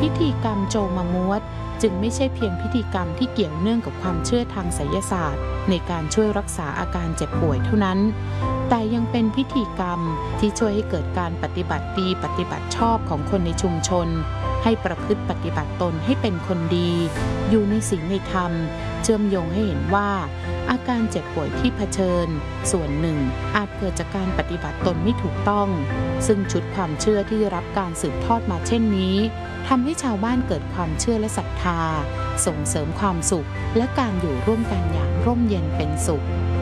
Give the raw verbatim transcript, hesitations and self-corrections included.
พิธีกรรมโจมามวดจึงไม่ใช่เพียงพิธีกรรมที่เกี่ยวเนื่องกับความเชื่อทางไสยศาสตร์ในการช่วยรักษาอาการเจ็บป่วยเท่านั้นแต่ยังเป็นพิธีกรรมที่ช่วยให้เกิดการปฏิบัติดีปฏิบัติชอบของคนในชุมชนให้ประพฤติปฏิบัติตนให้เป็นคนดีอยู่ในศีลในธรรมเชื่อมโยงให้เห็นว่าอาการเจ็บป่วยที่เผชิญส่วนหนึ่งอาจเกิดจากการปฏิบัติตนไม่ถูกต้องซึ่งชุดความเชื่อที่ได้รับการสืบทอดมาเช่นนี้ทำให้ชาวบ้านเกิดความเชื่อและศรัทธาส่งเสริมความสุขและการอยู่ร่วมกันอย่างร่มเย็นเป็นสุข